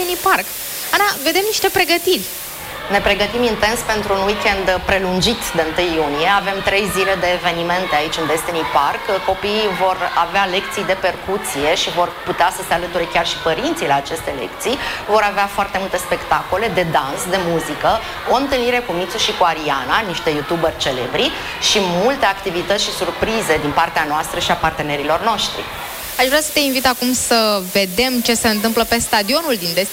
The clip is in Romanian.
Destiny Park. Ana, vedem niște pregătiri. Ne pregătim intens pentru un weekend prelungit de 1 iunie. Avem 3 zile de evenimente aici în Destiny Park. Copiii vor avea lecții de percuție și vor putea să se alăture chiar și părinții la aceste lecții. Vor avea foarte multe spectacole de dans, de muzică, o întâlnire cu Mițu și cu Ariana, niște youtuberi celebri, și multe activități și surprize din partea noastră și a partenerilor noștri. Aș vrea să te invit acum să vedem ce se întâmplă pe stadionul din Destiny